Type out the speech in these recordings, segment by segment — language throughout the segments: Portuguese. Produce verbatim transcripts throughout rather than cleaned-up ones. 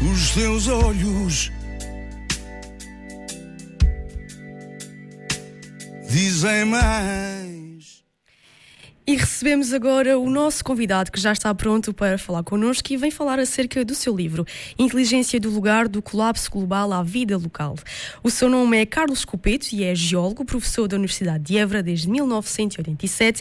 Os teus olhos dizem mais. E recebemos agora o nosso convidado, que já está pronto para falar connosco e vem falar acerca do seu livro Inteligência do Lugar, do Colapso Global à Vida Local. O seu nome é Carlos Copeto e é geólogo, professor da Universidade de Évora desde mil novecentos e oitenta e sete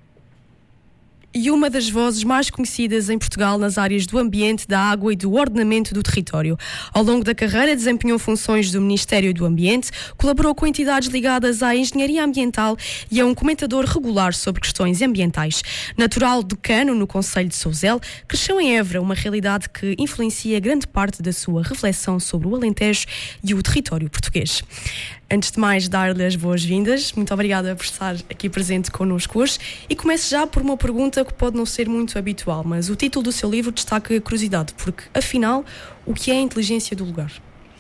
e uma das vozes mais conhecidas em Portugal nas áreas do ambiente, da água e do ordenamento do território. Ao longo da carreira desempenhou funções do Ministério do Ambiente, colaborou com entidades ligadas à engenharia ambiental e é um comentador regular sobre questões ambientais. Natural de Cano, no concelho de Sousel, cresceu em Évora, uma realidade que influencia grande parte da sua reflexão sobre o Alentejo e o território português. Antes de mais, dar-lhe as boas-vindas. Muito obrigada por estar aqui presente connosco hoje. E começo já por uma pergunta que pode não ser muito habitual, mas o título do seu livro destaca a curiosidade, porque, afinal, o que é a inteligência do lugar?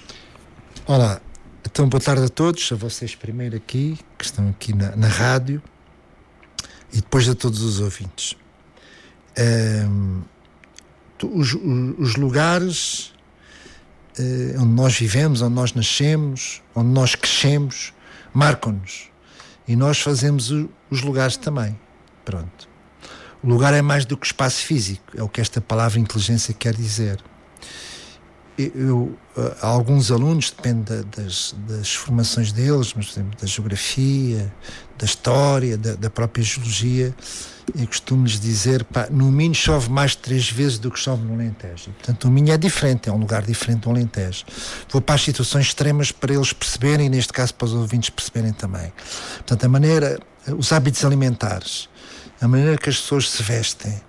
Olá, então boa tarde a todos, a vocês primeiro aqui, que estão aqui na, na rádio, e depois a todos os ouvintes. Um, os, os lugares... Uh, onde nós vivemos, onde nós nascemos, onde nós crescemos, marcam-nos. E nós fazemos o, os lugares também. Pronto. O lugar é mais do que espaço físico, é o que esta palavra inteligência quer dizer. Eu, eu, uh, alguns alunos, depende da, das, das formações deles, mas, por exemplo, da geografia, da história, da, da própria geologia, eu costumo-lhes dizer, pá, no Minho chove mais de três vezes do que chove no Alentejo. E, portanto, o Minho é diferente, é um lugar diferente do Alentejo. Vou para as situações extremas para eles perceberem, e neste caso para os ouvintes perceberem também. Portanto, a maneira, os hábitos alimentares, a maneira que as pessoas se vestem,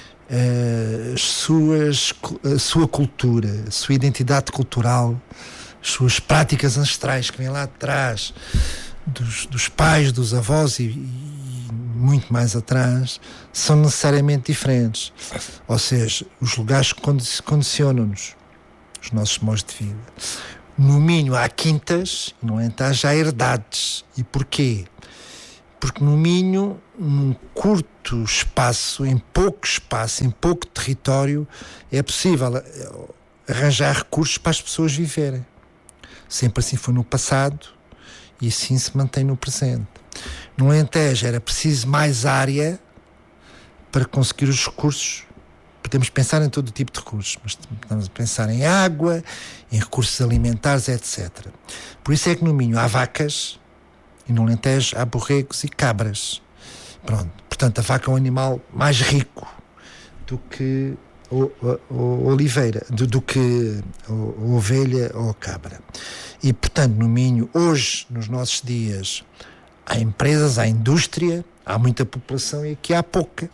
as suas, a sua cultura, a sua identidade cultural, as suas práticas ancestrais que vêm lá atrás, dos, dos pais, dos avós e, e muito mais atrás, são necessariamente diferentes. Ou seja, os lugares condicionam-nos, os nossos modos de vida. No Minho há quintas, no Alentejo há herdades. E porquê? Porque no Minho, num curto espaço, em pouco espaço, em pouco território, é possível arranjar recursos para as pessoas viverem. Sempre assim foi no passado e assim se mantém no presente. No Alentejo era preciso mais área para conseguir os recursos. Podemos pensar em todo o tipo de recursos, mas estamos a pensar em água, em recursos alimentares, etcétera. Por isso é que no Minho há vacas e no Alentejo há borregos e cabras. Pronto. Portanto, a vaca é um animal mais rico do que a oliveira, do, do que a ovelha ou a cabra. E, portanto, no Minho, hoje, nos nossos dias, há empresas, há indústria, há muita população e aqui há pouca.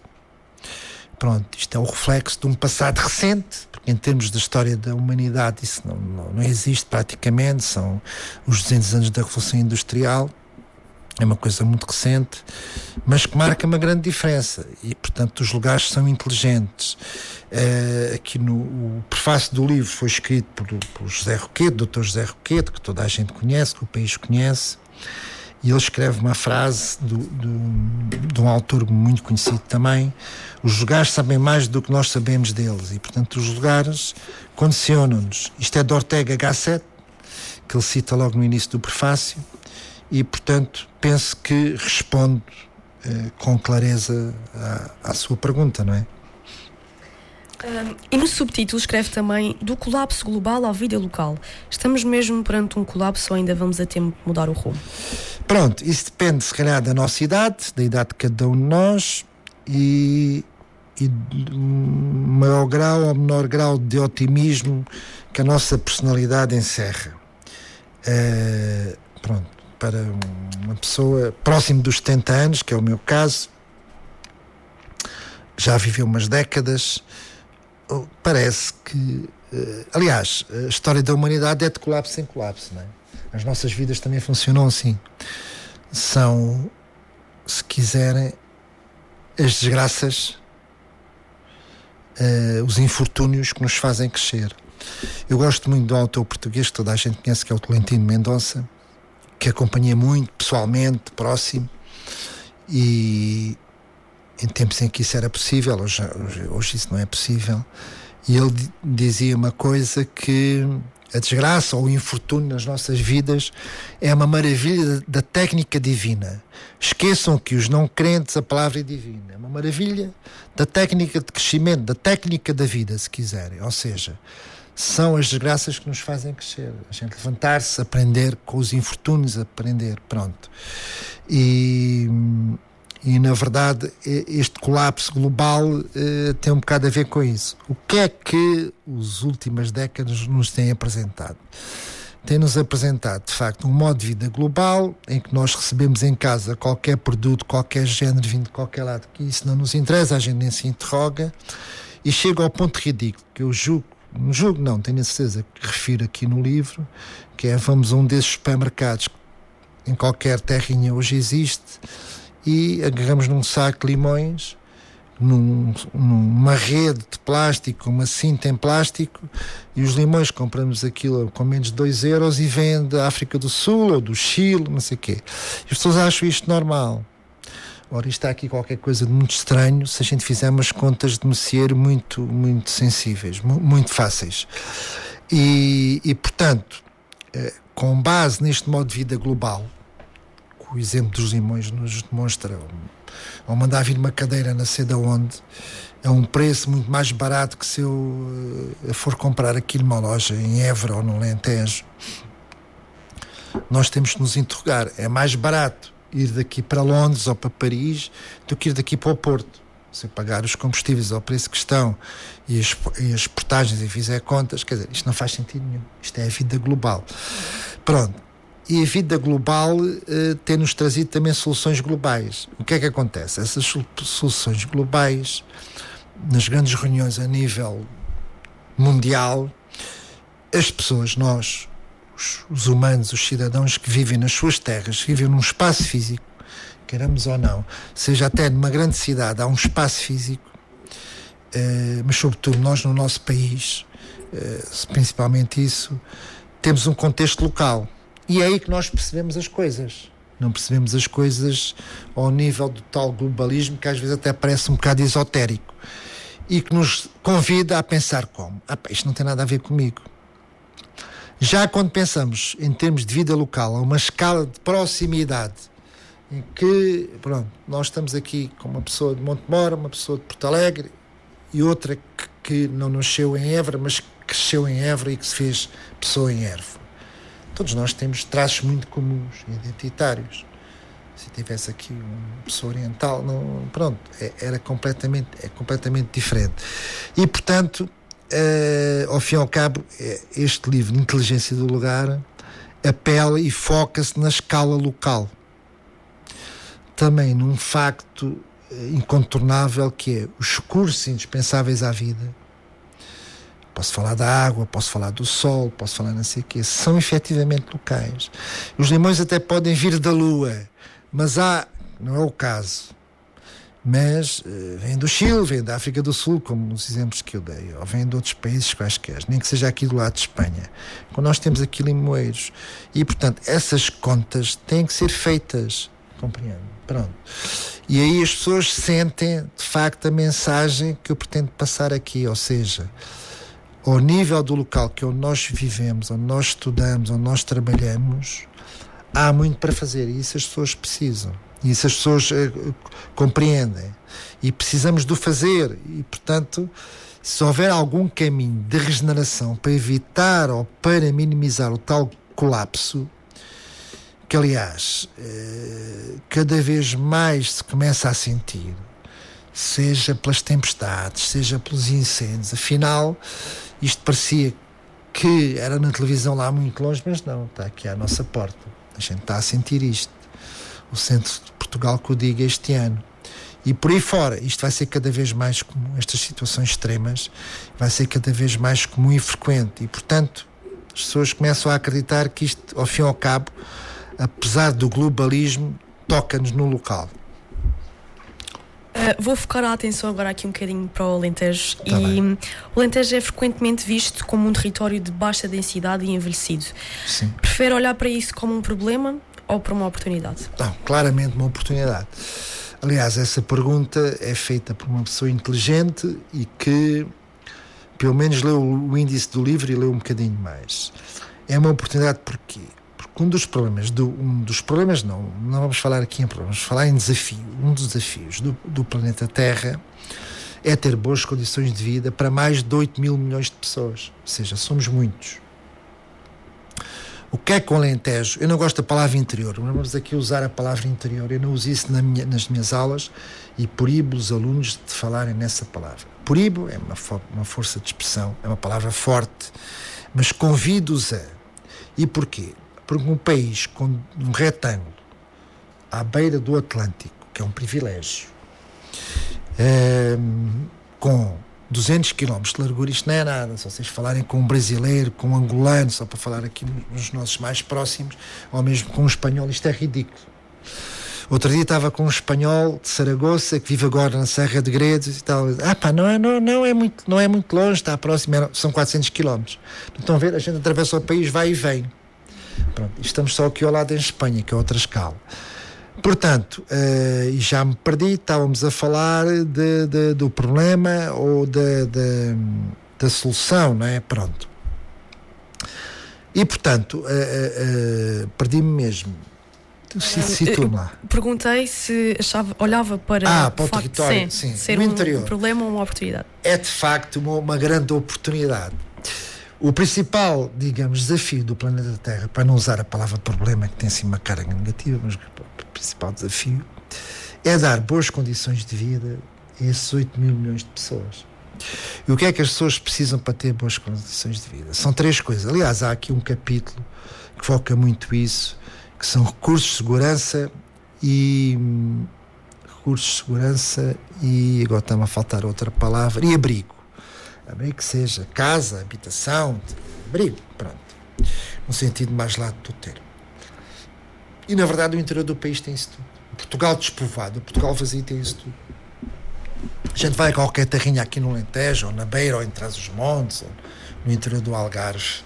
Pronto, isto é o reflexo de um passado recente, porque em termos da história da humanidade isso não, não, não existe praticamente, são os duzentos anos da Revolução Industrial. É uma coisa muito recente, mas que marca uma grande diferença e, portanto, os lugares são inteligentes. Uh, aqui no o prefácio do livro foi escrito por, por José Roqueto, doutor José Roqueto, que toda a gente conhece, que o país conhece, e ele escreve uma frase do, do, de um autor muito conhecido também: os lugares sabem mais do que nós sabemos deles, e, portanto, os lugares condicionam-nos. Isto é de Ortega Gasset, que ele cita logo no início do prefácio. E, portanto, penso que respondo eh, com clareza à, à sua pergunta, não é? Um, e no subtítulo escreve também do colapso global à vida local. Estamos mesmo perante um colapso ou ainda vamos a tempo de mudar o rumo? Pronto, isso depende, se calhar, da nossa idade, da idade de cada um de nós e, e de maior grau ou menor grau de otimismo que a nossa personalidade encerra. Uh, pronto. Para uma pessoa próximo dos setenta anos, que é o meu caso, já viveu umas décadas, parece que, aliás, a história da humanidade é de colapso em colapso, não é? As nossas vidas também funcionam assim. São, se quiserem, as desgraças, os infortúnios que nos fazem crescer. Eu gosto muito do autor português que toda a gente conhece, que é o Tolentino Mendonça, que acompanhei muito pessoalmente, próximo, e em tempos em que isso era possível, hoje, hoje, hoje isso não é possível, E ele dizia uma coisa, que a desgraça ou o infortúnio nas nossas vidas é uma maravilha da técnica divina. Esqueçam que os não crentes, a palavra é divina. É uma maravilha da técnica de crescimento, da técnica da vida, se quiserem. Ou seja, são as desgraças que nos fazem crescer. A gente levantar-se, aprender com os infortúnios, aprender, pronto. E... E, na verdade, este colapso global eh, tem um bocado a ver com isso. O que é que as últimas décadas nos têm apresentado? Tem-nos apresentado, de facto, um modo de vida global em que nós recebemos em casa qualquer produto, qualquer género vindo de qualquer lado, que isso não nos interessa, a gente nem se interroga, e chega ao ponto ridículo, que eu julgo, não julgo não, tenho a certeza que refiro aqui no livro, que é, vamos a um desses supermercados que em qualquer terrinha hoje existe, e agarramos num saco de limões, num, numa rede de plástico, uma cinta em plástico, e os limões compramos aquilo com menos de dois euros e vêm da África do Sul ou do Chile, não sei o quê. As pessoas acham isto normal. Ora, isto está aqui qualquer coisa de muito estranho se a gente fizer umas contas de merceeiro muito, muito sensíveis, muito fáceis. E, e portanto, com base neste modo de vida global, o exemplo dos limões nos demonstra, ao mandar vir uma cadeira não sei de onde, é um preço muito mais barato que se eu uh, for comprar aqui numa loja em Évora ou no Alentejo. Nós temos que nos interrogar, é mais barato ir daqui para Londres ou para Paris do que ir daqui para o Porto. Se eu pagar os combustíveis ao preço que estão e as, e as portagens e fizer contas, quer dizer, isto não faz sentido nenhum. Isto é a vida global. Pronto. E a vida global uh, tem-nos trazido também soluções globais. O que é que acontece? Essas soluções globais, nas grandes reuniões a nível mundial, as pessoas, nós, os, os humanos, os cidadãos que vivem nas suas terras, que vivem num espaço físico, queiramos ou não, seja até numa grande cidade, há um espaço físico, uh, mas sobretudo nós no nosso país, uh, principalmente isso, temos um contexto local. E é aí que nós percebemos as coisas. Não percebemos as coisas ao nível do tal globalismo que às vezes até parece um bocado esotérico e que nos convida a pensar como? Ah, pá, isto não tem nada a ver comigo. Já quando pensamos em termos de vida local, a uma escala de proximidade em que, pronto, nós estamos aqui com uma pessoa de Montemor, uma pessoa de Porto Alegre e outra que, que não nasceu em Évora, mas cresceu em Évora e que se fez pessoa em Évora. Todos nós temos traços muito comuns, identitários. Se tivesse aqui uma pessoa oriental, não, pronto, é, era completamente, é completamente diferente. E, portanto, eh, ao fim e ao cabo, este livro, Inteligência do Lugar, apela e foca-se na escala local. Também num facto incontornável que é os recursos indispensáveis à vida. Posso falar da água, posso falar do sol, posso falar não sei o quê. São efetivamente locais. Os limões até podem vir da Lua, mas há, não é o caso, mas uh, vêm do Chile, vêm da África do Sul, como os exemplos que eu dei, ou vêm de outros países quaisquer, nem que seja aqui do lado de Espanha. Quando nós temos aqui limoeiros. E, portanto, essas contas têm que ser feitas, compreendo? Pronto. E aí as pessoas sentem, de facto, a mensagem que eu pretendo passar aqui, ou seja, ao nível do local que onde nós vivemos, onde nós estudamos, onde nós trabalhamos, há muito para fazer e isso as pessoas precisam. E isso as pessoas uh, compreendem. E precisamos do fazer. E, portanto, se houver algum caminho de regeneração para evitar ou para minimizar o tal colapso, que, aliás, uh, cada vez mais se começa a sentir, seja pelas tempestades, seja pelos incêndios, afinal, isto parecia que era na televisão lá muito longe, mas não, está aqui à nossa porta. A gente está a sentir isto. O centro de Portugal que o diga este ano. E por aí fora, isto vai ser cada vez mais comum, estas situações extremas, vai ser cada vez mais comum e frequente. E, portanto, as pessoas começam a acreditar que isto, ao fim e ao cabo, apesar do globalismo, toca-nos no local. Uh, vou focar a atenção agora aqui um bocadinho para o Alentejo. Tá e bem. O Alentejo é frequentemente visto como um território de baixa densidade e envelhecido. Sim. Prefere olhar para isso como um problema ou para uma oportunidade? Não, claramente uma oportunidade. Aliás, essa pergunta é feita por uma pessoa inteligente e que pelo menos leu o índice do livro e leu um bocadinho mais. É uma oportunidade porquê? Porque um dos problemas, do, um dos problemas não, não vamos falar aqui em problemas, vamos falar em desafio. Um dos desafios do, do planeta Terra é ter boas condições de vida para mais de oito mil milhões de pessoas. Ou seja, somos muitos. O que é que o Alentejo? Eu não gosto da palavra interior, mas vamos aqui usar a palavra interior. Eu não uso isso na minha, nas minhas aulas e proíbo os alunos de falarem nessa palavra. Proíbo é uma, fo- uma força de expressão, é uma palavra forte, mas convido-os a. E porquê? Porque um país com um retângulo à beira do Atlântico, que é um privilégio, é, com duzentos quilómetros de largura, isto não é nada. Se vocês falarem com um brasileiro, com um angolano, só para falar aqui nos nossos mais próximos, ou mesmo com um espanhol, isto é ridículo. Outro dia estava com um espanhol de Saragoça, que vive agora na Serra de Gredos e tal. Ah pá, não é, não, não é, muito, não é muito longe, está próximo, são quatrocentos quilómetros. Estão a ver? A gente atravessa o país, vai e vem. Pronto, estamos só aqui ao lado em Espanha, que é outra escala. Portanto, uh, e já me perdi, estávamos a falar de, de, do problema ou de, de, da solução, não é? Pronto. E, portanto, uh, uh, uh, perdi-me mesmo. Situa-me lá. Perguntei se achava, olhava para, ah, para o, o facto território, de ser, sim, ser no um interior. problema ou uma oportunidade. É, de facto, uma, uma grande oportunidade. O principal, digamos, desafio do planeta Terra, para não usar a palavra problema, que tem assim uma carga negativa, mas o principal desafio é dar boas condições de vida a esses oito mil milhões de pessoas. E o que é que as pessoas precisam para ter boas condições de vida? São três coisas. Aliás, há aqui um capítulo que foca muito isso, que são recursos de segurança e... recursos de segurança e... agora está-me a faltar outra palavra, e abrigo. Abrigo que seja casa, habitação, abrigo, pronto. No sentido mais lato do termo. E, na verdade, o interior do país tem isso tudo. O Portugal despovoado, o Portugal vazio tem isso tudo. A gente vai a qualquer terrinha aqui no Alentejo, ou na Beira, ou em Trás-os-Montes, ou no interior do Algarve.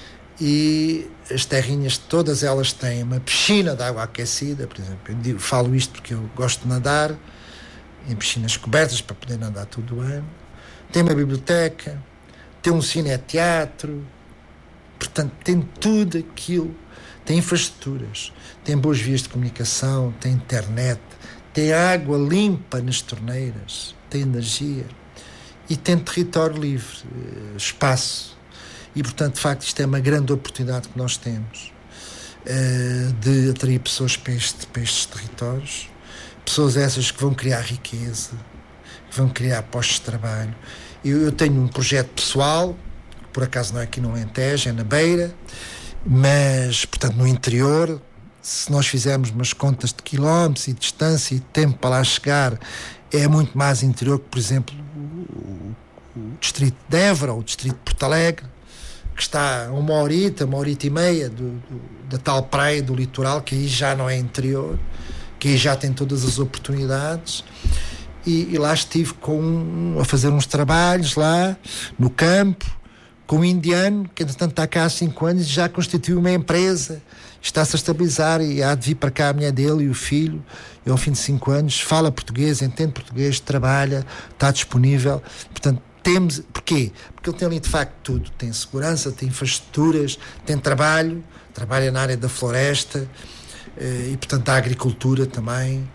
E as terrinhas, todas elas têm uma piscina de água aquecida, por exemplo. Eu digo, falo isto porque eu gosto de nadar, em piscinas cobertas para poder nadar todo o ano. Tem uma biblioteca, tem um cine-teatro, portanto, tem tudo aquilo. Tem infraestruturas, tem boas vias de comunicação, tem internet, tem água limpa nas torneiras, tem energia e tem território livre, espaço. E, portanto, de facto, isto é uma grande oportunidade que nós temos uh, de atrair pessoas para, este, para estes territórios. Pessoas essas que vão criar riqueza, que vão criar postos de trabalho. Eu, eu tenho um projeto pessoal, que por acaso não é aqui no Alentejo, é na Beira, mas, portanto, no interior, se nós fizermos umas contas de quilómetros e de distância e de tempo para lá chegar, é muito mais interior que, por exemplo, o, o distrito de Évora ou o distrito de Porto Alegre, que está a uma horita, uma horita e meia do, do, da tal praia do litoral, que aí já não é interior, que aí já tem todas as oportunidades. E, e lá estive com, a fazer uns trabalhos lá no campo, com um indiano, que entretanto está cá há cinco anos e já constituiu uma empresa, está-se a estabilizar e há de vir para cá a mulher dele e o filho, e ao fim de cinco anos fala português, entende português, trabalha, está disponível. Portanto, temos... Porquê? Porque ele tem ali de facto tudo. Tem segurança, tem infraestruturas, tem trabalho, trabalha na área da floresta e, portanto, a agricultura também.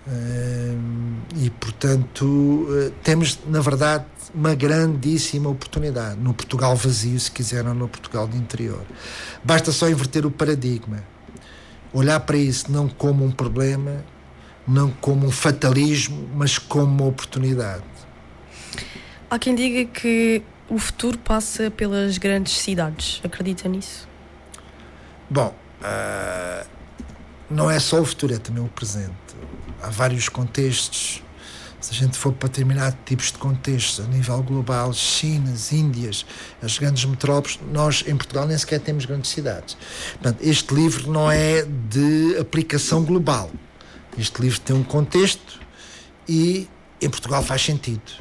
E, portanto, temos, na verdade, uma grandíssima oportunidade no Portugal vazio, se quiserem, no Portugal do interior. Basta só inverter o paradigma, olhar para isso não como um problema, não como um fatalismo, mas como uma oportunidade. Há quem diga que o futuro passa pelas grandes cidades. Acredita nisso? Bom, uh, não é só o futuro, é também o presente. Há vários contextos. Se a gente for para determinados tipos de contextos a nível global, China, Índias, as grandes metrópoles, nós em Portugal nem sequer temos grandes cidades. Portanto, este livro não é de aplicação global. Este livro tem um contexto e em Portugal faz sentido.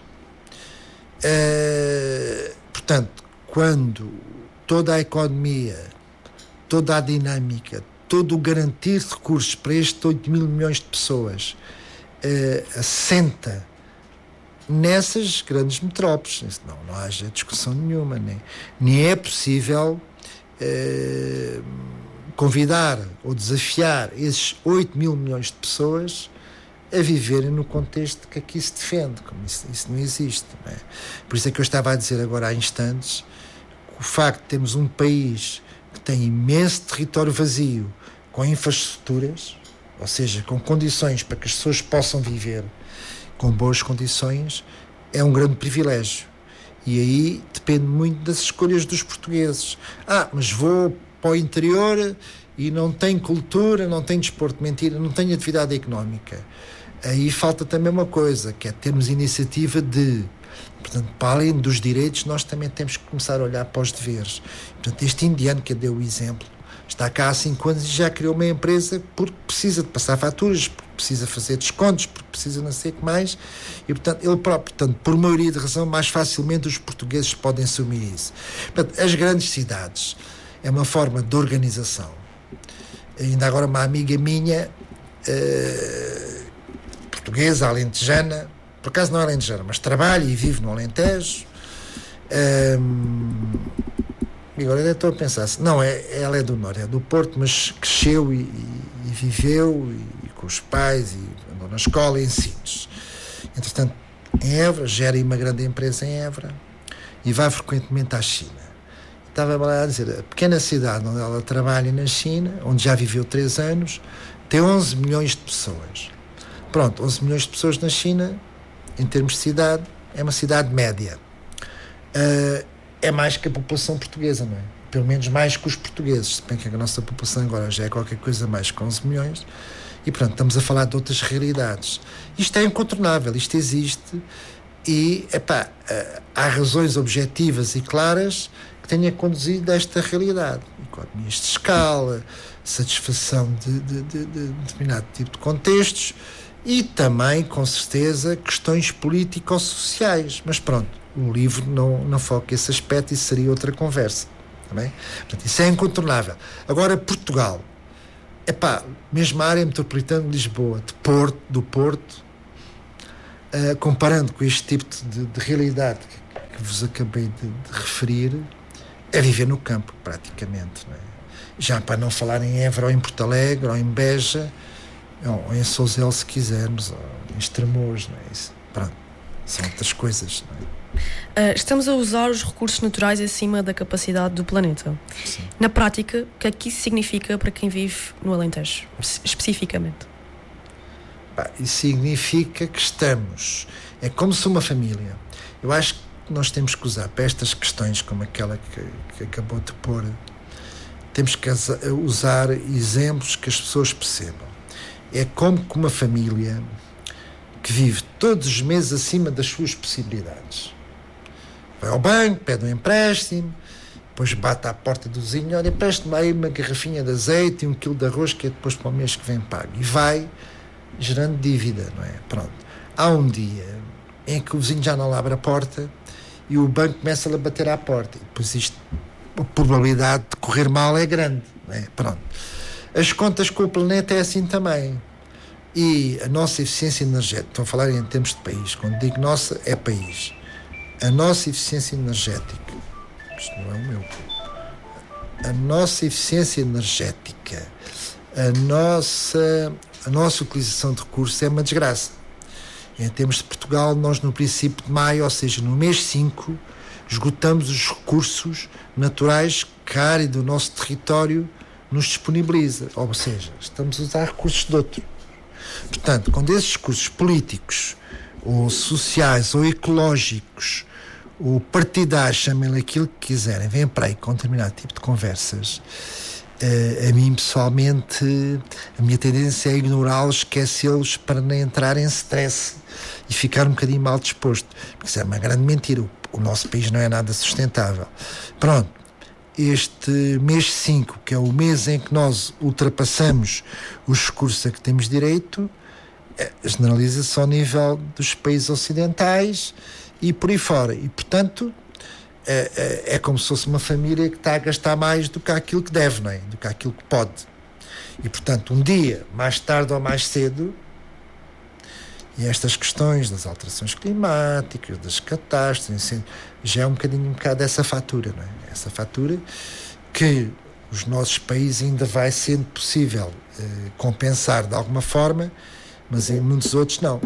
Uh, portanto, quando toda a economia, toda a dinâmica, todo o garantir de recursos para estes oito mil milhões de pessoas uh, assenta nessas grandes metrópoles. Não, não haja discussão nenhuma, nem, nem é possível eh, convidar ou desafiar esses oito mil milhões de pessoas a viverem no contexto que aqui se defende. Como isso, isso não existe. Não é? Por isso é que eu estava a dizer agora há instantes que o facto de termos um país que tem imenso território vazio, com infraestruturas, ou seja, com condições para que as pessoas possam viver com boas condições, é um grande privilégio. E aí depende muito das escolhas dos portugueses. Ah, mas vou para o interior e não tenho cultura, não tenho desporto, mentira, não tenho atividade económica. Aí falta também uma coisa, que é termos iniciativa de... Portanto, para além dos direitos, nós também temos que começar a olhar para os deveres. Portanto, este indiano que deu o exemplo, está cá há cinco anos e já criou uma empresa porque precisa de passar faturas, porque precisa fazer descontos, porque precisa não sei o que mais, e portanto, ele próprio, portanto, por maioria de razão, mais facilmente os portugueses podem assumir isso. Portanto, as grandes cidades é uma forma de organização. Ainda agora uma amiga minha, uh, portuguesa, alentejana, por acaso não é alentejana, mas trabalha e vive no Alentejo, um, e agora ainda estou a pensar, não, é, ela é do Norte, é do Porto, mas cresceu e, e, e viveu e, e com os pais e andou na escola e ensina-se. Entretanto, em Évora, gera uma grande empresa em Évora e vai frequentemente à China. Estava lá a dizer, a pequena cidade onde ela trabalha na China, onde já viveu três anos, tem onze milhões de pessoas. Pronto, onze milhões de pessoas na China, em termos de cidade, é uma cidade média. Uh, é mais que a população portuguesa, não é? Pelo menos mais que os portugueses, se bem que a nossa população agora já é qualquer coisa mais que onze milhões, e pronto, estamos a falar de outras realidades. Isto é incontornável, isto existe, e epá, há razões objetivas e claras que tenha conduzido a esta realidade. Economias de escala, satisfação de, de, de, de determinado tipo de contextos e também, com certeza, questões político-sociais. Mas pronto, o livro não, não foca esse aspecto, isso seria outra conversa. Também? Portanto, isso é incontornável. Agora, Portugal, epá, mesmo a área metropolitana de Lisboa, de Porto, do Porto, uh, comparando com este tipo de, de realidade que, que vos acabei de, de referir, é viver no campo, praticamente. Não é? Já para não falar em Évora, ou em Porto Alegre, ou em Beja, ou em Sousel, se quisermos, ou em Estremoz, não é isso? Pronto, são outras coisas, não é? Uh, estamos a usar os recursos naturais acima da capacidade do planeta. Sim. Na prática, o que é que isso significa para quem vive no Alentejo, especificamente? Bah, isso significa que estamos... É como se uma família... Eu acho que nós temos que usar para estas questões, como aquela que, que acabou de pôr, temos que usar exemplos que as pessoas percebam. É como que uma família que vive todos os meses acima das suas possibilidades. Vai ao banco, pede um empréstimo, depois bate à porta do vizinho, olha, empreste-me aí uma garrafinha de azeite e um quilo de arroz que é depois para o mês que vem pago. E vai gerando dívida, não é? Pronto. Há um dia em que o vizinho já não lhe abre a porta e o banco começa a bater à porta. E depois isto, a probabilidade de correr mal é grande, não é? Pronto. As contas com o planeta é assim também. E a nossa eficiência energética, estou a falar em termos de país, quando digo nossa, é país. A nossa eficiência energética, isto não é o meu, a nossa eficiência energética, a nossa, a nossa utilização de recursos é uma desgraça. Em termos de Portugal, nós no princípio de maio, ou seja, no mês cinco, esgotamos os recursos naturais que a área do nosso território nos disponibiliza. Ou seja, estamos a usar recursos de outro. Portanto, quando esses recursos políticos, ou sociais, ou ecológicos, ou partidários, chamem-lhe aquilo que quiserem, vêm para aí com determinado tipo de conversas, uh, a mim pessoalmente, a minha tendência é ignorá-los, esquecê-los para não entrar em stress e ficar um bocadinho mal disposto, porque isso é uma grande mentira. O, o nosso país não é nada sustentável. Pronto. Este mês cinco, que é o mês em que nós ultrapassamos os recursos a que temos direito, generaliza-se ao nível dos países ocidentais e por aí fora. E, portanto, é, é, é como se fosse uma família que está a gastar mais do que aquilo que deve, não é? Do que aquilo que pode. E, portanto, um dia, mais tarde ou mais cedo, E estas questões das alterações climáticas, das catástrofes, já é um bocadinho um bocado essa fatura, não é? Essa fatura que os nossos países ainda vai sendo possível eh, compensar de alguma forma, mas em muitos outros não.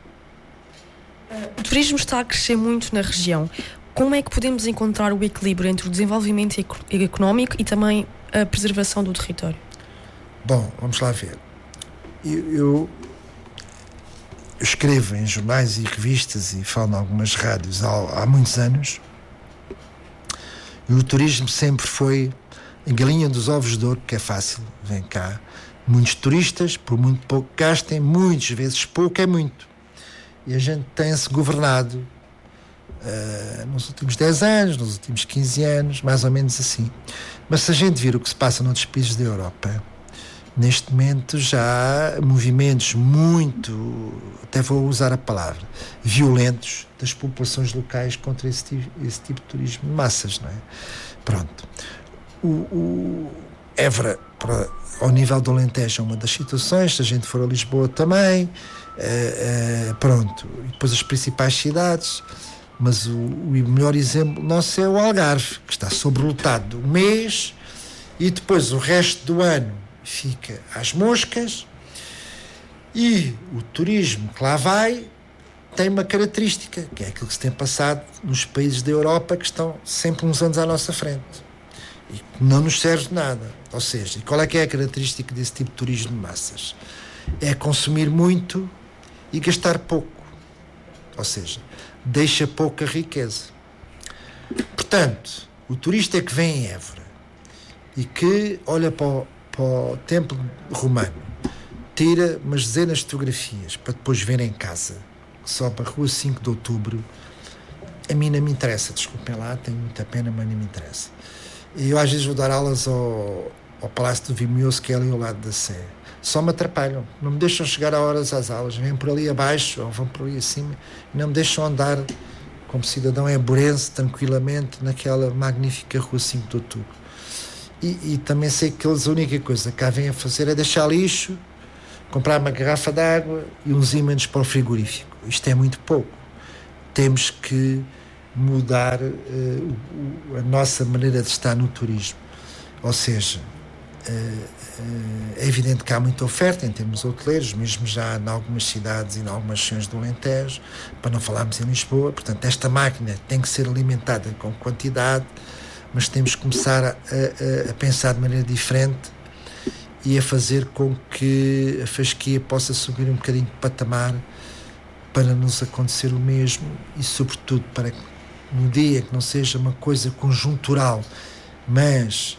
O turismo está a crescer muito na região. Como é que podemos encontrar o equilíbrio entre o desenvolvimento económico e também a preservação do território? Bom, vamos lá ver. Eu, eu escrevo em jornais e revistas e falo em algumas rádios há, há muitos anos, e o turismo sempre foi a galinha dos ovos de ouro, que é fácil, vem cá. Muitos turistas, por muito pouco gastem, muitas vezes pouco é muito. E a gente tem-se governado uh, nos últimos dez anos, nos últimos quinze anos, mais ou menos assim. Mas se a gente vir o que se passa noutros países da Europa, neste momento já há movimentos muito, até vou usar a palavra, violentos das populações locais contra esse tipo, esse tipo de turismo de massas, não é? Pronto. O, o Évora, para, ao nível do Alentejo, é uma das situações. Se a gente for a Lisboa também, uh, uh, pronto. E depois as principais cidades, mas o, o melhor exemplo nosso é o Algarve, que está sobrelotado um mês e depois o resto do ano fica às moscas. E o turismo que lá vai tem uma característica, que é aquilo que se tem passado nos países da Europa, que estão sempre uns anos à nossa frente e que não nos serve de nada. Ou seja, e qual é que é a característica desse tipo de turismo de massas? É consumir muito e gastar pouco. Ou seja, deixa pouca riqueza. Portanto, o turista que vem em Évora e que olha para o, para o templo romano, tira umas dezenas de fotografias para depois ver em casa, só para a rua cinco de outubro, a mim não me interessa, desculpem lá, tenho muita pena, mas não me interessa. E eu às vezes vou dar aulas ao, ao Palácio do Vimioso, que é ali ao lado da Sé. Só me atrapalham, não me deixam chegar a horas às aulas, vêm por ali abaixo ou vão por ali acima, e não me deixam andar como cidadão emborense, tranquilamente, naquela magnífica rua cinco de outubro. E, e também sei que eles, a única coisa que cá vêm a fazer é deixar lixo, comprar uma garrafa de água e uns ímãs para o frigorífico. Isto é muito pouco. Temos que mudar uh, o, a nossa maneira de estar no turismo. Ou seja, uh, uh, é evidente que há muita oferta em termos hoteleiros, mesmo já em algumas cidades e em algumas regiões do Alentejo, para não falarmos em Lisboa. Portanto, esta máquina tem que ser alimentada com quantidade, mas temos que começar a, a, a pensar de maneira diferente e a fazer com que a fasquia possa subir um bocadinho de patamar para nos acontecer o mesmo e, sobretudo, para que no dia que não seja uma coisa conjuntural, mas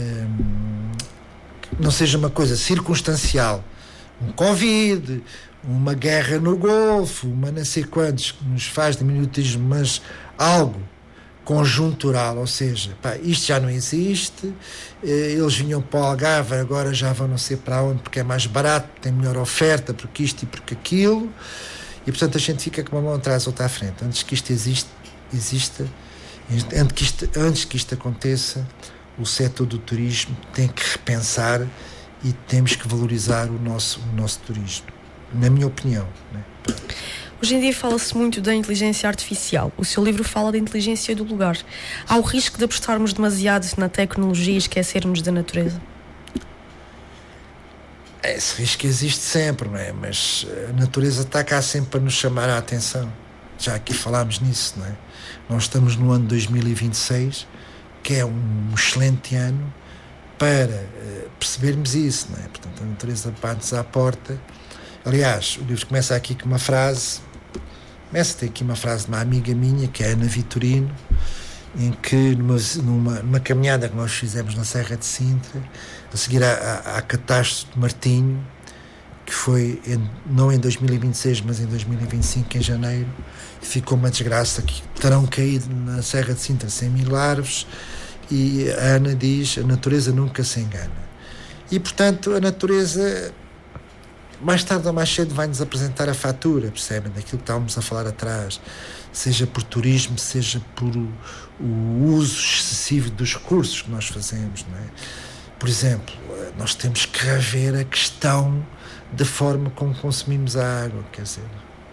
hum, não seja uma coisa circunstancial, um Covid, uma guerra no Golfo, uma não sei quantos que nos faz diminuir o turismo, mas algo conjuntural, ou seja, pá, isto já não existe, eles vinham para o Algarve, agora já vão não sei para onde porque é mais barato, tem melhor oferta, porque isto e porque aquilo, e portanto a gente fica com uma mão atrás, outra à frente. Antes que isto existe, exista, antes que isto, antes que isto aconteça, o setor do turismo tem que repensar e temos que valorizar o nosso, o nosso turismo, na minha opinião, né? Hoje em dia fala-se muito da inteligência artificial. O seu livro fala da inteligência do lugar. Há o risco de apostarmos demasiado na tecnologia e esquecermos da natureza? Esse risco existe sempre, não é? Mas a natureza está cá sempre para nos chamar a atenção. Já aqui falámos nisso, não é? Nós estamos no ano dois mil e vinte e seis, que é um excelente ano para uh, percebermos isso, não é? Portanto, a natureza bate-nos à porta. Aliás, o livro começa aqui com uma frase, começa a ter aqui uma frase de uma amiga minha, que é a Ana Vitorino, em que numa, numa, numa caminhada que nós fizemos na Serra de Sintra, a seguir à, à, à catástrofe de Martinho, que foi em, não em dois mil e vinte e seis, mas em dois mil e vinte e cinco, em janeiro, ficou uma desgraça que terão caído na Serra de Sintra cem mil árvores, e a Ana diz, a natureza nunca se engana. E, portanto, a natureza, mais tarde ou mais cedo, vai-nos apresentar a fatura, percebem? Daquilo que estávamos a falar atrás, seja por turismo, seja por o, o uso excessivo dos recursos que nós fazemos, não é? Por exemplo, nós temos que rever a questão da forma como consumimos a água, quer dizer,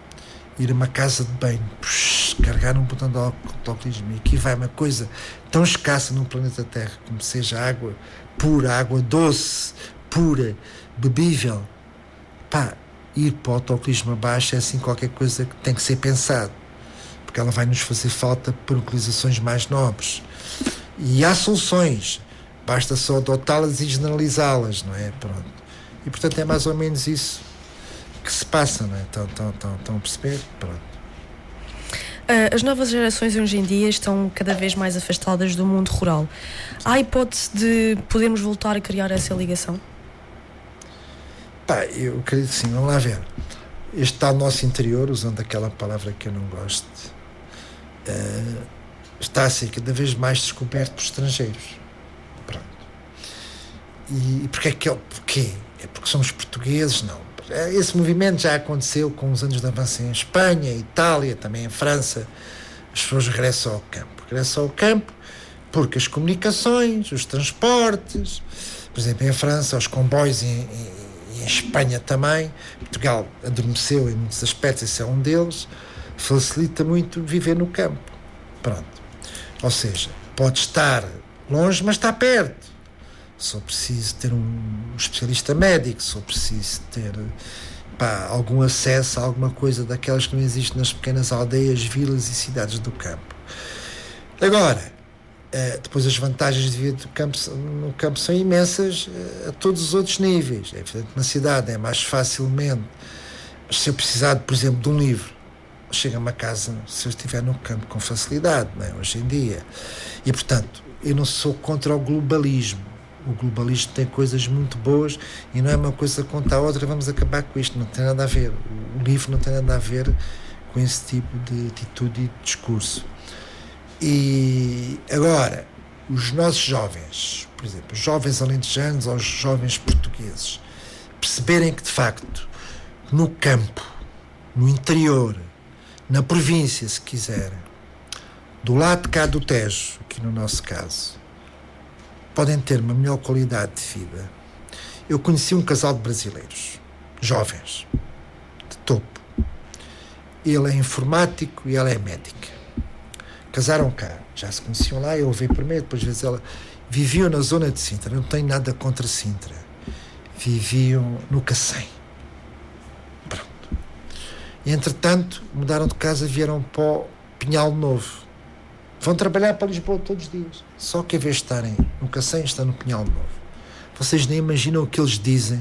ir a uma casa de banho, puxa, carregar um botão de autocolismo, e aqui vai uma coisa tão escassa no planeta Terra como seja água pura, água doce, pura, bebível. Pá, ir para o autocolismo abaixo é assim qualquer coisa que tem que ser pensado, porque ela vai nos fazer falta por utilizações mais nobres. E há soluções, basta só adotá-las e generalizá-las, não é? Pronto. E portanto é mais ou menos isso que se passa, não é? Estão, estão, estão, estão a perceber? Pronto. As novas gerações hoje em dia estão cada vez mais afastadas do mundo rural. Há a hipótese de podermos voltar a criar essa ligação? Pá, eu acredito que sim, vamos lá ver. Este tal nosso interior, usando aquela palavra que eu não gosto, uh, está a ser cada vez mais descoberto por estrangeiros. Pronto. E, e porquê é que é? Porquê? É porque somos portugueses? Não. Esse movimento já aconteceu com os anos de avanço em Espanha, Itália, também em França. As pessoas regressam ao campo. Regressam ao campo porque as comunicações, os transportes, por exemplo, em França, os comboios, e em, em, em Espanha também. Portugal adormeceu em muitos aspectos, esse é um deles. Facilita muito viver no campo. Pronto. Ou seja, pode estar longe, mas está perto. Só preciso ter um especialista médico, só preciso ter pá, algum acesso a alguma coisa daquelas que não existem nas pequenas aldeias, vilas e cidades do campo. Agora, depois as vantagens de viver no campo, no campo são imensas a todos os outros níveis. É evidente que na cidade é mais facilmente, mas se eu precisar, por exemplo, de um livro, chega-me a casa se eu estiver no campo com facilidade, não é? Hoje em dia. E, portanto, eu não sou contra o globalismo. O globalismo tem coisas muito boas e não é uma coisa contra a outra, vamos acabar com isto, não tem nada a ver. O livro não tem nada a ver com esse tipo de atitude e de discurso. E agora, os nossos jovens, por exemplo, os jovens alentejanos ou os jovens portugueses, perceberem que, de facto, no campo, no interior, na província, se quiserem, do lado de cá do Tejo, aqui no nosso caso, podem ter uma melhor qualidade de vida. Eu conheci um casal de brasileiros, jovens, de topo. Ele é informático e ela é médica. Casaram cá, já se conheciam lá, eu ouvi primeiro, depois vezes ela... Viviam na zona de Sintra, não tenho nada contra Sintra. Viviam no Cacém. Pronto. E, entretanto, mudaram de casa, vieram para o Pinhal Novo. Vão trabalhar para Lisboa todos os dias. Só que, em vez de estarem no Cacém, estão no Pinhal Novo. Vocês nem imaginam o que eles dizem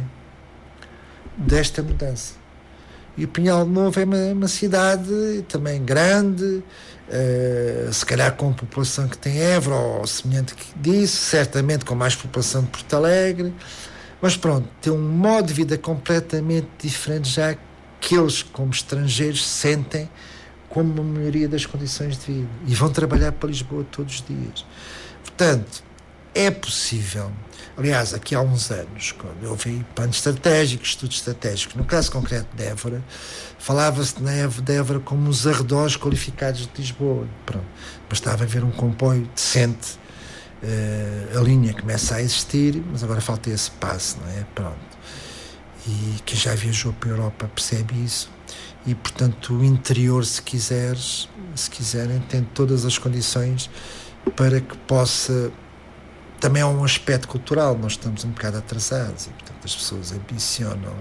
desta mudança. E o Pinhal Novo é uma, uma cidade também grande, uh, se calhar com a população que tem Évora, ou semelhante disso, certamente com mais população de Porto Alegre. Mas pronto, tem um modo de vida completamente diferente, já que eles, como estrangeiros, sentem como uma melhoria das condições de vida e vão trabalhar para Lisboa todos os dias. Portanto, é possível. Aliás, aqui há uns anos, quando eu vi planos estratégicos, estudos estratégicos, no caso concreto de Évora, falava-se de Évora como os arredores qualificados de Lisboa. Pronto. Bastava ver um comboio decente, uh, a linha começa a existir, mas agora falta esse passo, não é? Pronto. E quem já viajou para a Europa percebe isso. E, portanto, o interior, se quiseres, se quiserem, tem todas as condições para que possa... Também é um aspecto cultural, nós estamos um bocado atrasados e, portanto, as pessoas ambicionam,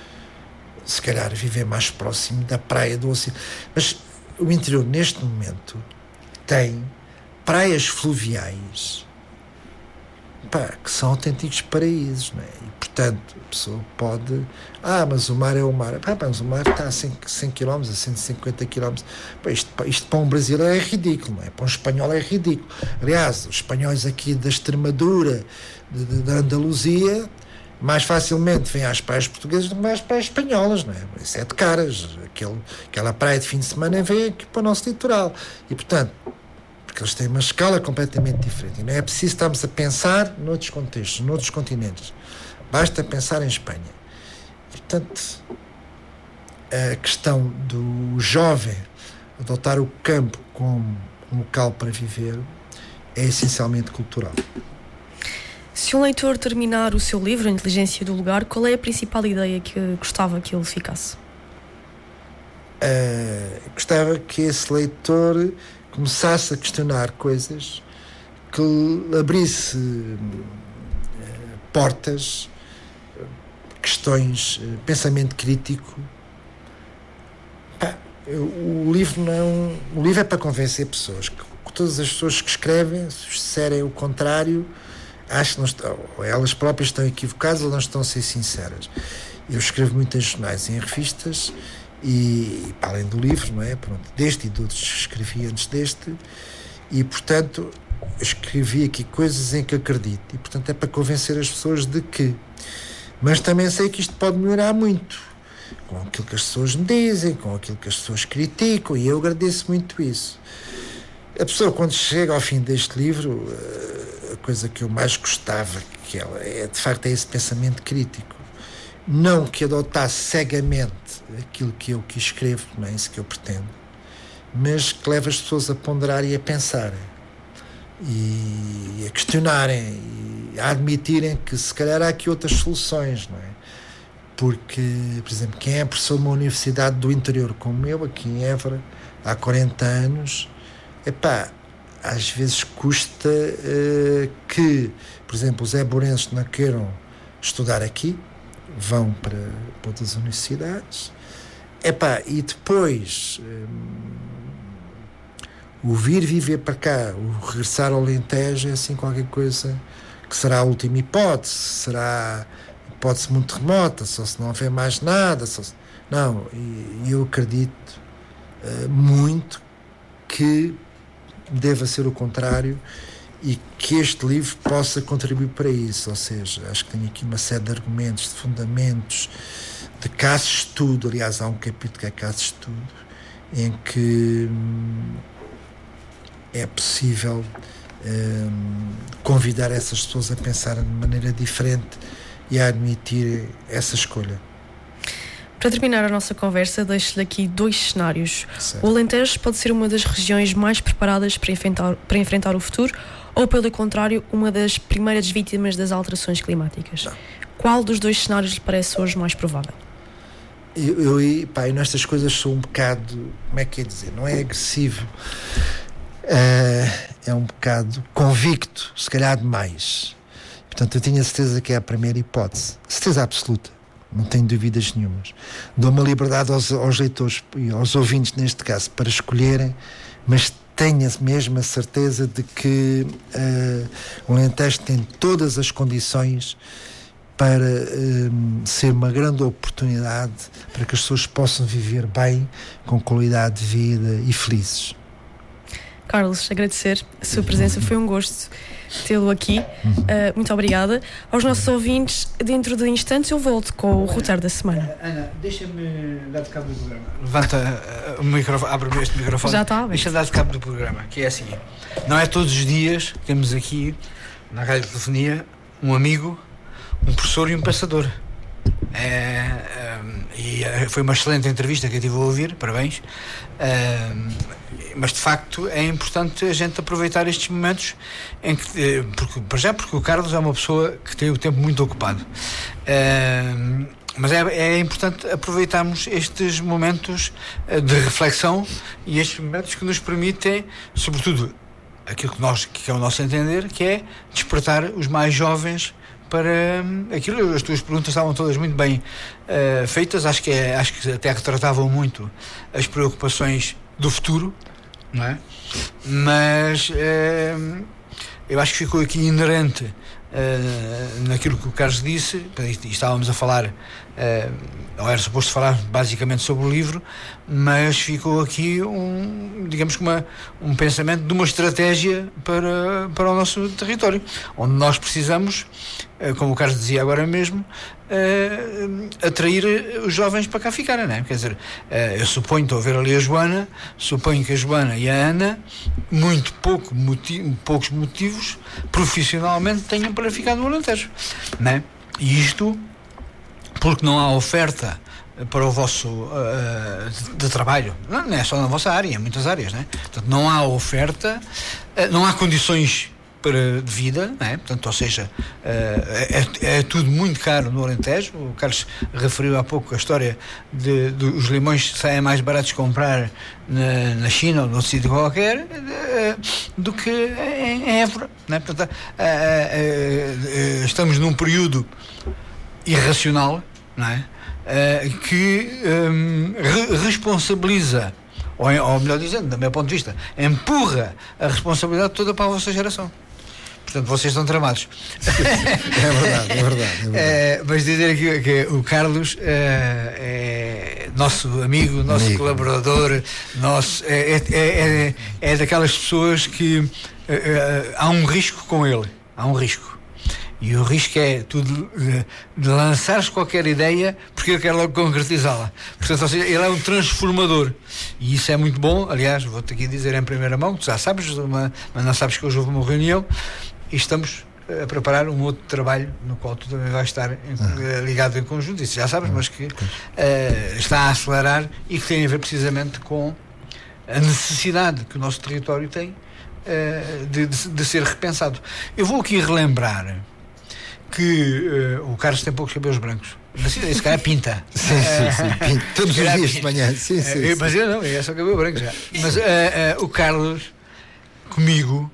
se calhar, viver mais próximo da praia do oceano. Mas o interior, neste momento, tem praias fluviais, pá, que são autênticos paraísos, não é? E, portanto, a pessoa pode... Ah, mas o mar é o mar. Pá, mas o mar está a cem quilómetros, a cento e cinquenta quilómetros. Pá, isto, isto para um brasileiro é ridículo, não é? Para um espanhol é ridículo. Aliás, os espanhóis aqui da Extremadura, de, de, da Andaluzia, mais facilmente vêm às praias portuguesas do que às praias espanholas, não é? Isso é de caras. Aquele, aquela praia de fim de semana vem aqui para o nosso litoral. E, portanto, porque eles têm uma escala completamente diferente. E não é preciso estarmos a pensar noutros contextos, noutros continentes. Basta pensar em Espanha. Portanto, a questão do jovem adotar o campo como um local para viver é essencialmente cultural. Se um leitor terminar o seu livro, A Inteligência do Lugar, qual é a principal ideia que gostava que ele ficasse? uh, gostava que esse leitor começasse a questionar coisas, que abrisse uh, portas, questões, uh, pensamento crítico. Pá, eu, o livro não, o livro é para convencer pessoas. Que, que todas as pessoas que escrevem, se disserem o contrário, acho que não estão, ou elas próprias estão equivocadas ou não estão a ser sinceras. Eu escrevo muito em jornais e em revistas e, e para além do livro, não é? Pronto, deste e de outros que escrevi antes deste, e portanto escrevi aqui coisas em que acredito, e portanto é para convencer as pessoas de que, mas também sei que isto pode melhorar muito com aquilo que as pessoas me dizem, com aquilo que as pessoas criticam, e eu agradeço muito isso. A pessoa, quando chega ao fim deste livro, a coisa que eu mais gostava que ela é, de facto, é esse pensamento crítico. Não que adotasse cegamente aquilo que eu que escrevo, não é isso que eu pretendo, mas que leva as pessoas a ponderar e a pensarem e a questionarem e a admitirem que se calhar há aqui outras soluções, não é? Porque, por exemplo, quem é professor de uma universidade do interior como eu, aqui em Évora, há quarenta anos, epá, às vezes custa uh, que, por exemplo, os éborenses não queiram estudar aqui, vão para, para outras universidades, epá, e depois um, o vir viver para cá, o regressar ao Alentejo é assim qualquer coisa que será a última hipótese, será hipótese muito remota, só se não houver mais nada, só se... não, e eu acredito uh, muito que deva ser o contrário e que este livro possa contribuir para isso. Ou seja, acho que tenho aqui uma série de argumentos, de fundamentos, de casos de estudo. Aliás, há um capítulo que é casos de estudo em que hum, é possível hum, convidar essas pessoas a pensarem de maneira diferente e a admitir essa escolha. Para terminar a nossa conversa, deixo-lhe aqui dois cenários. Certo. O Alentejo pode ser uma das regiões mais preparadas para enfrentar, para enfrentar o futuro, ou, pelo contrário, uma das primeiras vítimas das alterações climáticas. Não. Qual dos dois cenários lhe parece hoje mais provável? Eu, eu, pá, eu nestas coisas sou um bocado, como é que é dizer, não é agressivo, uh, é um bocado convicto, se calhar demais. Portanto, eu tinha a certeza que é a primeira hipótese, certeza absoluta. Não tenho dúvidas nenhumas. Dou uma liberdade aos, aos leitores e aos ouvintes, neste caso, para escolherem, mas tenho mesmo a certeza de que uh, o Alentejo tem todas as condições para uh, ser uma grande oportunidade para que as pessoas possam viver bem, com qualidade de vida e felizes. Carlos, agradecer a sua presença, foi um gosto tê-lo aqui. Uh, muito obrigada. Aos nossos ouvintes, dentro de instantes eu volto com o roteiro da semana. Ana, deixa-me dar de cabo do programa. Levanta uh, o microfone, abre este microfone. Já está. Deixa-me dar de cabo do programa, que é assim: não é todos os dias que temos aqui na Rádio Telefonia um amigo, um professor e um pensador. É, um, e foi uma excelente entrevista que eu tive a ouvir, parabéns. Um, mas de facto é importante a gente aproveitar estes momentos em que, porque, para já porque o Carlos é uma pessoa que tem o tempo muito ocupado, um, mas é, é importante aproveitarmos estes momentos de reflexão e estes momentos que nos permitem, sobretudo aquilo que, nós, que é o nosso entender, que é despertar os mais jovens para aquilo. As tuas perguntas estavam todas muito bem uh, feitas, acho que, é, acho que até retratavam muito as preocupações do futuro, não é? Mas uh, eu acho que ficou aqui inerente uh, naquilo que o Carlos disse, e estávamos a falar, uh, não era suposto falar basicamente sobre o livro, mas ficou aqui um, digamos que uma, um pensamento de uma estratégia para, para o nosso território, onde nós precisamos, como o Carlos dizia agora mesmo, uh, atrair os jovens para cá ficarem, não é? Quer dizer, uh, eu suponho, estou a ver ali a Joana, suponho que a Joana e a Ana, muito pouco motivo, poucos motivos profissionalmente tenham para ficar no Alentejo, não é? E isto porque não há oferta para o vosso uh, de, de trabalho, não é só na vossa área, em muitas áreas, não é? Portanto, não há oferta, uh, não há condições para, de vida, não é? Portanto, ou seja, é, é, é tudo muito caro no Alentejo. O Carlos referiu há pouco a história de, de os limões saem mais baratos de comprar na, na China ou noutro sítio qualquer de, do que em, em Évora, não é? Portanto, é, é, é, estamos num período irracional, não é? É, que um, re, responsabiliza, ou, ou melhor dizendo, do meu ponto de vista, empurra a responsabilidade toda para a vossa geração. Portanto, vocês estão tramados. É verdade, é verdade. É verdade. É, mas dizer que, que o Carlos é, é nosso amigo, nosso amigo. colaborador, nosso, é, é, é, é daquelas pessoas que é, é, há um risco com ele. Há um risco. E o risco é tu de, de, de lançares qualquer ideia porque ele quer logo concretizá-la. Portanto, ou seja, ele é um transformador. E isso é muito bom. Aliás, vou-te aqui dizer em primeira mão, tu já sabes, uma, mas não sabes que hoje houve uma reunião e estamos a preparar um outro trabalho no qual tu também vais estar em, ah. ligado em conjunto, isso já sabes, ah. mas que uh, está a acelerar e que tem a ver precisamente com a necessidade que o nosso território tem uh, de, de, de ser repensado. Eu vou aqui relembrar que uh, o Carlos tem poucos cabelos brancos. Esse cara pinta. Sim, sim, sim. Pinta. Todos os dias de manhã. Sim, sim, uh, sim. Mas eu não, é só cabelo branco já. Mas uh, uh, o Carlos, comigo,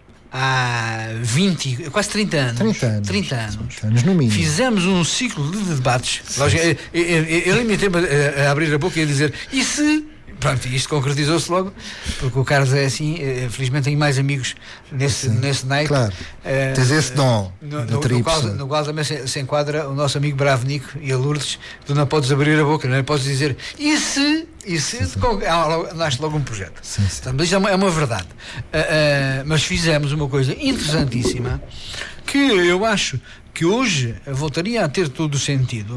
há vinte, quase trinta anos. trinta anos. trinta anos. trinta anos no mínimo. Fizemos um ciclo de debates. Lógico, eu, eu, eu limitei a, a abrir a boca e a dizer: e se. Pronto, isto concretizou-se logo, porque o Carlos é assim, felizmente tenho mais amigos nesse, nesse night. Claro, uh, tens esse dom. No, no, no, qual, no qual também se, se enquadra o nosso amigo Bravo Nico e a Lourdes. Tu não podes abrir a boca, não é? Podes dizer, e se, e se, sim, sim. Ah, nasce logo um projeto. Sim, sim. Então, isto é uma, é uma verdade. Uh, uh, mas fizemos uma coisa interessantíssima, que eu acho que hoje voltaria a ter todo o sentido.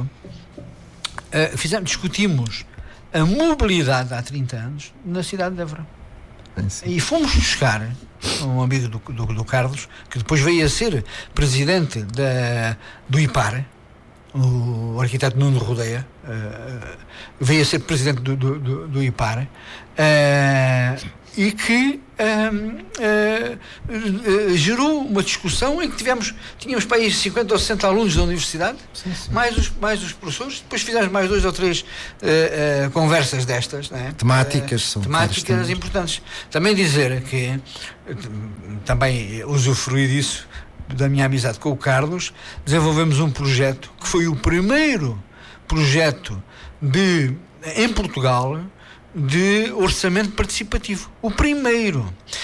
Uh, fizemos, discutimos a mobilidade há trinta anos na cidade de Évora. E fomos buscar um amigo do, do, do Carlos, que depois veio a ser presidente da, do I P A R, o arquiteto Nuno Rodeia, uh, veio a ser presidente do, do, do, do I P A R, uh, e que um, uh, uh, gerou uma discussão em que tivemos, tínhamos para aí cinquenta ou sessenta alunos da universidade, sim, sim. Mais, os, mais os professores, depois fizemos mais dois ou três uh, uh, conversas destas, né? Temáticas, uh, são temáticas importantes. Também dizer que uh, também usufruí disso, da minha amizade com o Carlos, desenvolvemos um projeto que foi o primeiro projeto de, em Portugal, de orçamento participativo. O primeiro.